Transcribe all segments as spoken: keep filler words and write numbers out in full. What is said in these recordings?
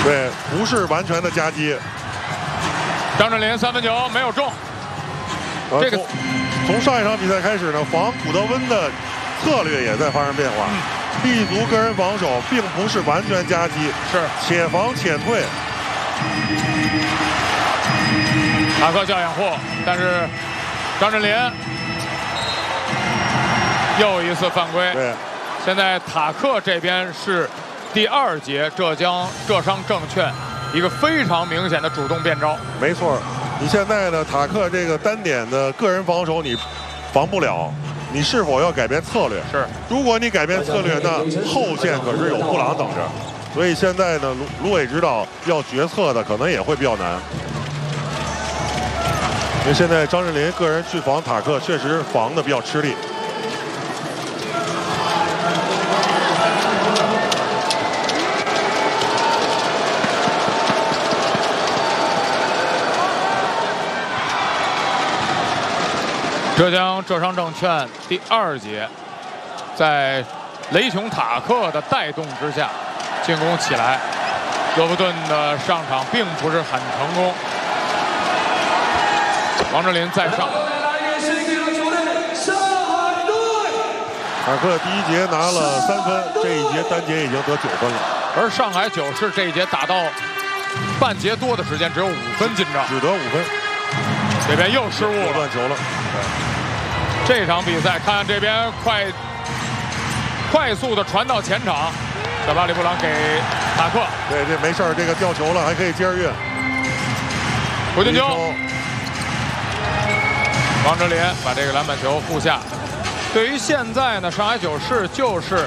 对，不是完全的夹击。 张镇麟三分球没有中。 呃、 这个从从上一场比赛开始呢，防古德温的策略也在发生变化。嗯、立足个人防守，并不是完全夹击， 是且防且退。 塔克叫掩护，但是张镇麟又一次犯规。 对， 现在塔克这边是第二节浙江浙商证券一个非常明显的主动变招。 没错，你现在呢，塔克这个单点的个人防守你防不了，你是否要改变策略？ 是，如果你改变策略，那后线可是有布朗等着。所以现在呢，卢卢伟指导要决策的可能也会比较难。因为现在张镇麟个人去防塔克，确实防的比较吃力。 浙江浙商证券第二节，在雷琼塔克的带动之下，进攻起来。罗伯顿的上场并不是很成功。王镇麟再上。 塔克第一节拿了三分，这一节单节已经得九分了。 而上海九世这一节打到半节多的时间，只有五分进账， 只得五分。 这边又失误了， 断球了。 这场比赛看这边快快速的传到前场，小巴里布朗给塔克。 对，这没事儿，这个掉球了还可以接着运。 胡金秋，王哲林把这个篮板球护下。对于现在呢，上海九世就是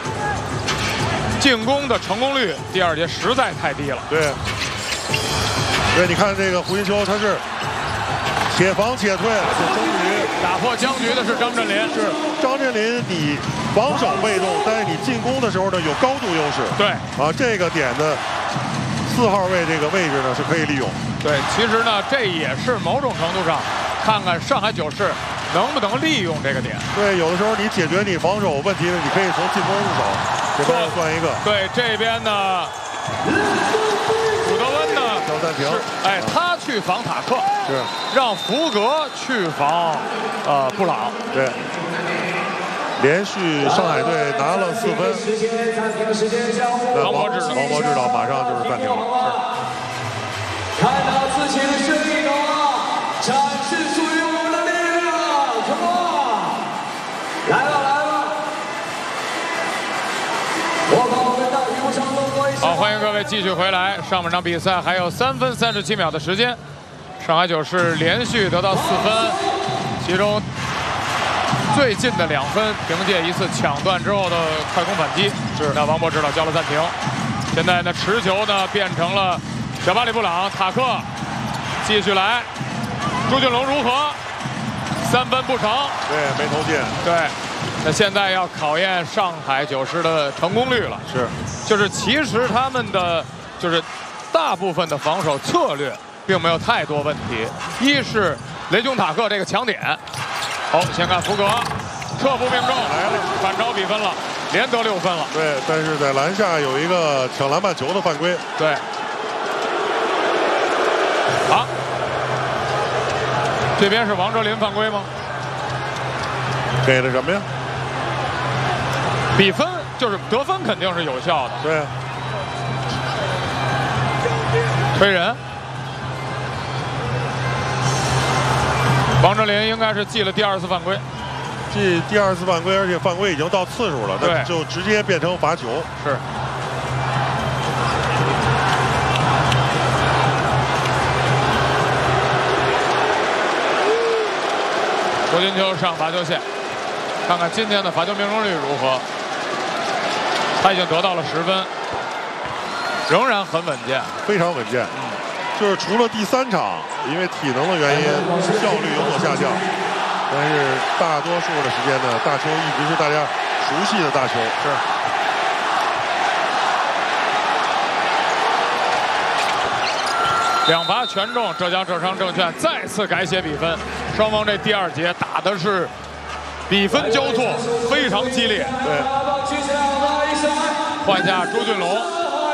进攻的成功率，第二节实在太低了。 对，对，你看这个胡金秋，他是且防且退，终于打破僵局的是张镇麟。 是张镇麟，你防守被动，但是你进攻的时候呢有高度优势。 对啊，这个点的四号位这个位置呢是可以利用。 对，其实呢这也是某种程度上看看上海九世能不能利用这个点。 对，有的时候你解决你防守问题呢，你可以从进攻入手。这边算一个。 对，这边呢，古德温呢， 肖暂停。 哎，他去防塔克， 是让福格去防呃布朗。 对，连续上海队拿了四分。 王博知道， 王博知道，马上就是暂停了。 看到自己的身影啊，展示属于我们的力量 ，Come on， 来吧来吧！我把我们的雨上动作一下。 好，欢迎各位继续回来。上半场比赛还有三分三十七秒的时间，上海九世连续得到四分，其中最近的两分凭借一次抢断之后的快攻反击。 是， 那王博知道交了暂停。现在呢，持球呢变成了小巴里布朗，塔克继续来，朱俊龙如何？三分不成， 对，没投进。 对，那现在要考验上海九世的成功率了。 是， 就是其实他们的就是大部分的防守策略并没有太多问题。一是雷琼塔克这个抢点，好，先看福格，撤步命中， 来了， 反超比分了，连得六分了。 对，但是在篮下有一个抢篮板球的犯规。 对。好，这边是王哲林犯规吗？ 给了什么呀？ 比分就是得分肯定是有效的。 对。 推人。王哲林应该是记了第二次犯规。 记第二次犯规，而且犯规已经到次数了，那就直接变成罚球。 是。胡金秋上罚球线，看看今天的罚球命中率如何。他已经得到了十分，仍然很稳健， 非常稳健。嗯，就是除了第三场因为体能的原因效率有所下降，但是大多数的时间呢，大球一直是大家熟悉的大球。 是。两罚全中，浙江浙商证券再次改写比分。双方这第二节打的是比分交错，非常激烈。 对， 换下朱俊龙。